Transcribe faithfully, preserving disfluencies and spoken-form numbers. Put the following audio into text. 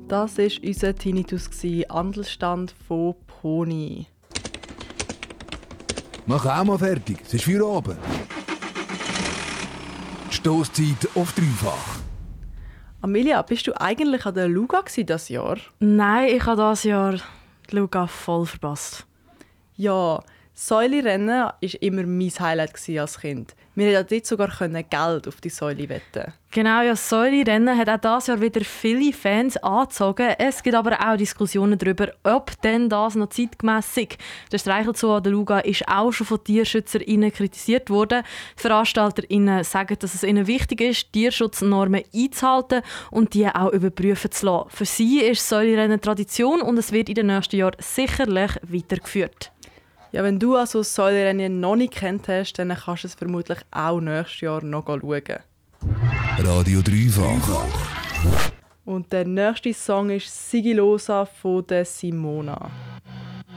Das war unser Tinnitus, Andelstand von Pony. Mach auch mal fertig, es ist für oben. Stosszeit auf dreifach. Amelia, bist du eigentlich an der Luga dieses Jahr? Nein, ich habe dieses Jahr die Luga voll verpasst. Ja, Säulerennen war immer mein Highlight als Kind. Wir konnten dort sogar Geld auf die Säule wetten. Genau, ja, das Säulerennen hat auch dieses Jahr wieder viele Fans angezogen. Es gibt aber auch Diskussionen darüber, ob denn das noch zeitgemäss ist. Der Streichelzoo an der Luga ist auch schon von TierschützerInnen kritisiert worden. Die VeranstalterInnen sagen, dass es ihnen wichtig ist, Tierschutznormen einzuhalten und die auch überprüfen zu lassen. Für sie ist das Säulerennen Tradition und es wird in den nächsten Jahren sicherlich weitergeführt. Ja, wenn du also das Säulerennen noch nicht kennt hast, dann kannst du es vermutlich auch nächstes Jahr noch schauen. Radio dreifach. Und der nächste Song ist «Sigilosa» von der Simona.